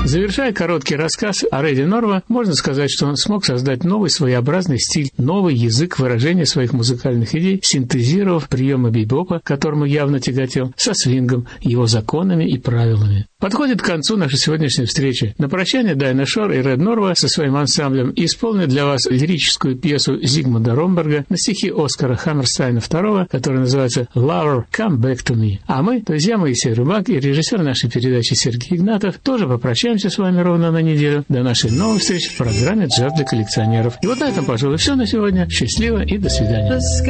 Завершая короткий рассказ о Рэде Норво, можно сказать, что он смог создать новый своеобразный стиль, новый язык выражения своих музыкальных идей, синтезировав приемы бибопа, к которому явно тяготел, со свингом, его законами и правилами. Подходит к концу наша сегодняшняя встреча. На прощание Дайна Шор и Ред Норво со своим ансамблем исполнят для вас лирическую пьесу Зигмунда Ромберга на стихи Оскара Хаммерстайна II, которая называется «Lover, Come Back to Me». А мы, то есть я, Моисей Рыбак, и режиссер нашей передачи Сергей Игнатов, тоже попрощаемся с вами ровно на неделю. До нашей новой встречи в программе «Джаз для коллекционеров». И вот на этом, пожалуй, все на сегодня. Счастливо и до свидания.